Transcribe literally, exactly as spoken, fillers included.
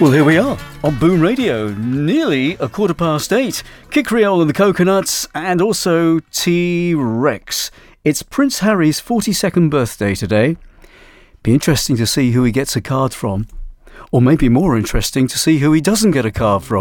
Well, here we are on Boom Radio, nearly a quarter past eight. Kid Creole and the Coconuts, and also T-Rex. It's Prince Harry's forty-second birthday today. Be interesting to see who he gets a card from. Or maybe more interesting to see who he doesn't get a card from.